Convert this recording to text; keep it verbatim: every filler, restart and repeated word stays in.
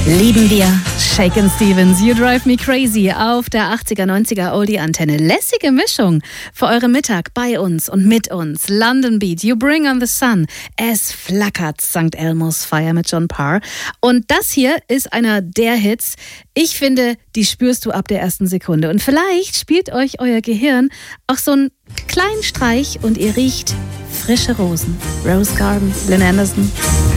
Lieben wir. Shakin' Stevens, You Drive Me Crazy auf der achtziger, neunziger Oldie-Antenne. Lässige Mischung für euren Mittag bei uns und mit uns. London Beat, You Bring on the Sun. Es flackert Sankt Elmo's Fire mit John Parr. Und das hier ist einer der Hits. Ich finde, die spürst du ab der ersten Sekunde. Und vielleicht spielt euch euer Gehirn auch so einen kleinen Streich und ihr riecht frische Rosen. Rose Garden, Lynn Anderson.